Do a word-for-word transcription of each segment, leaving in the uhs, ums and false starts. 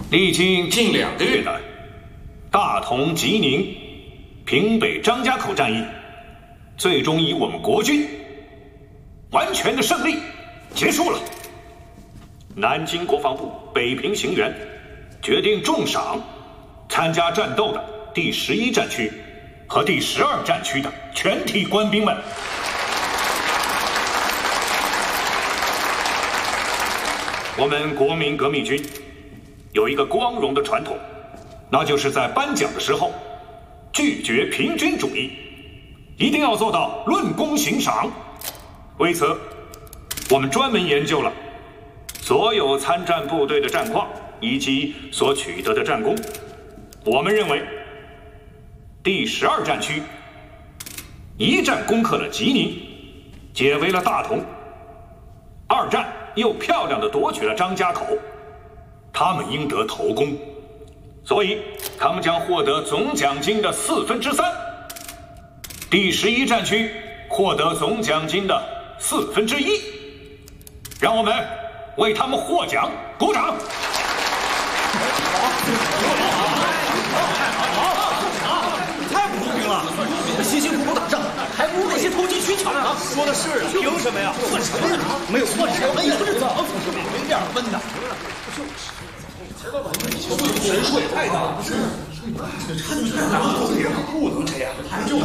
历经近两个月的大同、吉宁、平北、张家口战役，最终以我们国军完全的胜利结束了。南京国防部北平行员决定重赏参加战斗的第十一战区和第十二战区的全体官兵们。我们国民革命军有一个光荣的传统，那就是在颁奖的时候拒绝平均主义，一定要做到论功行赏。为此，我们专门研究了所有参战部队的战况以及所取得的战功。我们认为，第十二战区一战攻克了吉宁，解围了大同；二战又漂亮地夺取了张家口，他们应得头功，所以他们将获得总奖金的四分之三。第十一战区获得总奖金的四分之一。让我们为他们获奖鼓掌！ 太不公平了！你们辛辛苦苦打仗，还不如那些投机取巧呢！说的是啊，凭什么呀？算什么呀？没有错，什么也不知道，没面分的。人数也太大了，是？这太大了，不能这样，就是。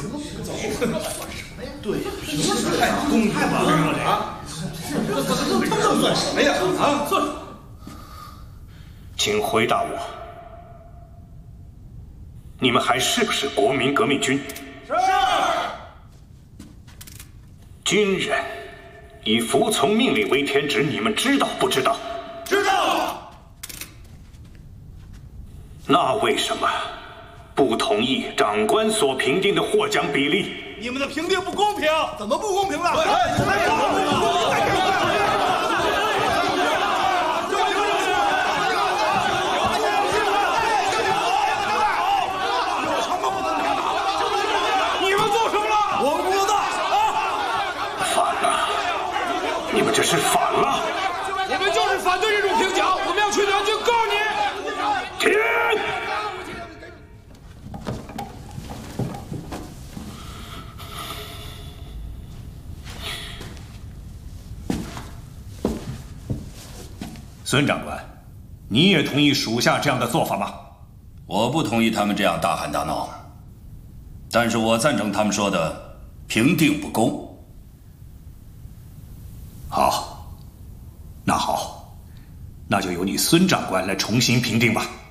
对，就是太不公平了啊！这这算什么呀？啊，算。 请回答我，你们还是不是国民革命军？ 是。 军人以服从命令为天职，你们知道不知道？ 知道。 那为什么不同意长官所评定的获奖比例？ 你们的评定不公平，怎么不公平了？哎，怎么不公平？你们做什么了？我们不做大啊！ 反了！你们这是反了！ 你们就是反对这种评奖，我们要去南京告你！ 停！孙长官，你也同意属下这样的做法吗？ 我不同意他们这样大喊大闹，但是我赞成他们说的评定不公。 好，那好，那就由你孙长官来重新评定吧。